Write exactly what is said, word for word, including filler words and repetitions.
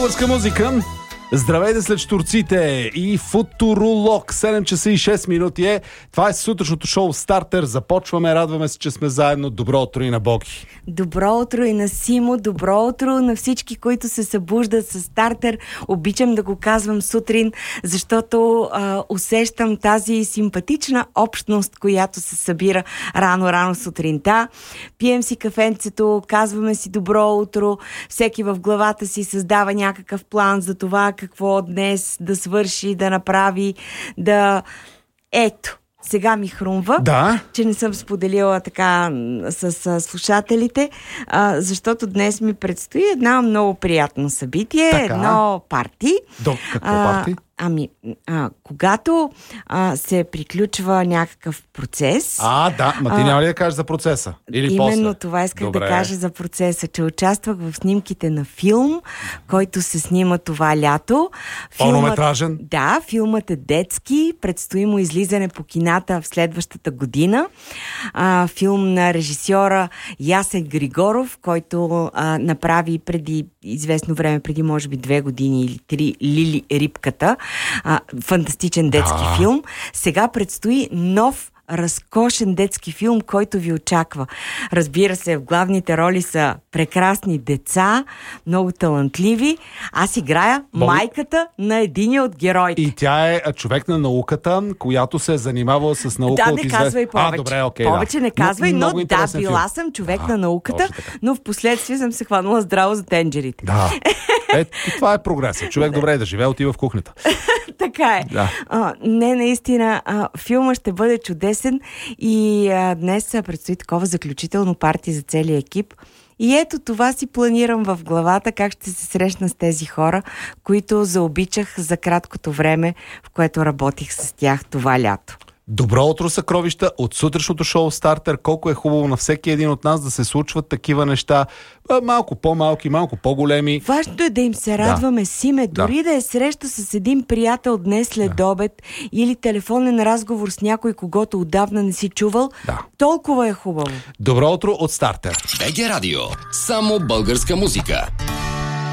Българска музика. Здравейте след штурците и Футуролог. седем часа и шест минути е. Това е сутрешното шоу Стартер. Започваме, радваме се, че сме заедно. Добро утро и на Боги. Добро утро и на Симо, добро утро на всички, които се събуждат с Стартер. Обичам да го казвам сутрин, защото а, усещам тази симпатична общност, която се събира рано-рано сутринта. Пием си кафенцето, казваме си добро утро, всеки в главата си създава някакъв план за това какво днес да свърши, да направи, да... Ето. Сега ми хрумва, да? че не съм споделила така с, с слушателите, а, защото днес ми предстои едно много приятно събитие, така. едно парти. До какво парти? Ами, а, когато а, се приключва някакъв процес... А, да, ма ти няма ли да кажеш за процеса? Или именно после? Това исках Добре. да кажа за процеса, че участвах в снимките на филм, който се снима това лято. Пълнометражен? Да, филмът е детски, предстои му излизане по кината в следващата година. А, филм на режисьора Ясен Григоров, който а, направи преди известно време, преди може би две години или три, Лили Рибката. А, фантастичен детски а. филм. Сега предстои нов разкошен детски филм, който ви очаква. Разбира се, в главните роли са прекрасни деца, много талантливи. Аз играя Бог... майката на единия от героите. И тя е човек на науката, която се е занимавала с наука. Да, от не извест... казвай повече. А, добре, окей, повече да. не казвай, но, но да, била филм. съм човек а, на науката, но в последствие съм се хванала здраво за тенджерите. Да. Ето, това е прогресът. Човек добре е да живее, отива в кухнята. Така е. Да. А, не, наистина, а, филма ще бъде чудесен и а, днес предстои такова заключително парти за целия екип. И ето това си планирам в главата, как ще се срещна с тези хора, които заобичах за краткото време, в което работих с тях това лято. Добро утро, съкровища, от сутрешното шоу Стартер. Колко е хубаво на всеки един от нас да се случват такива неща, малко по-малки, малко по-големи. Важното е да им се радваме, да. Симе, дори да. да е среща с един приятел днес след да. обед или телефонен разговор с някой, когото отдавна не си чувал, да. толкова е хубаво. Добро утро от Стартер. БГ Радио. Само българска музика.